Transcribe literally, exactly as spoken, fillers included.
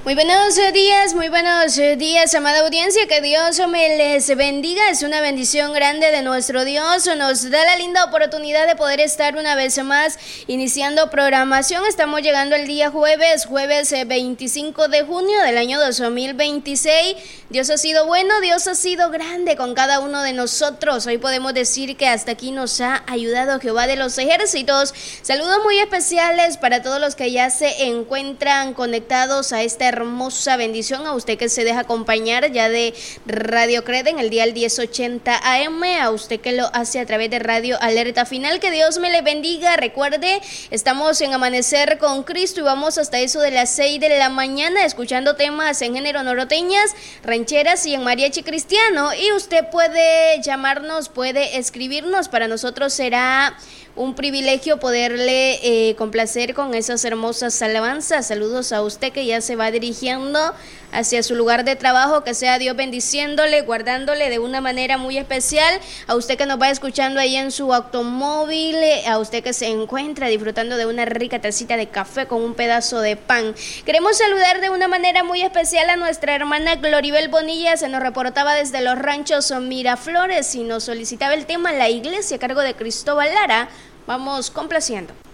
Muy buenos días, muy buenos días, amada audiencia, que Dios me les bendiga. Es una bendición grande de nuestro Dios, nos da la linda oportunidad de poder estar una vez más iniciando programación. Estamos llegando el día jueves, jueves veinticinco de junio del año dos mil veintiséis. Dios ha sido bueno, Dios ha sido grande con cada uno de nosotros. Hoy podemos decir que hasta aquí nos ha ayudado Jehová de los ejércitos. Saludos muy especiales para todos los que ya se encuentran conectados a esta hermosa bendición, a usted que se deja acompañar ya de Radio Cred en el dial diez ochenta A M, a usted que lo hace a través de Radio Alerta Final, que Dios me le bendiga. Recuerde, estamos en Amanecer con Cristo y vamos hasta eso de las seis de la mañana escuchando temas en género norteñas, rancheras y en mariachi cristiano, y usted puede llamarnos, puede escribirnos. Para nosotros será un privilegio poderle eh, complacer con esas hermosas alabanzas. Saludos a usted que ya se va dirigiendo hacia su lugar de trabajo, que sea Dios bendiciéndole, guardándole de una manera muy especial. A usted que nos va escuchando ahí en su automóvil, a usted que se encuentra disfrutando de una rica tacita de café con un pedazo de pan. Queremos saludar de una manera muy especial a nuestra hermana Gloribel Bonilla. Se nos reportaba desde los ranchos Miraflores y nos solicitaba el tema La Iglesia a cargo de Cristóbal Lara. Vamos complaciendo.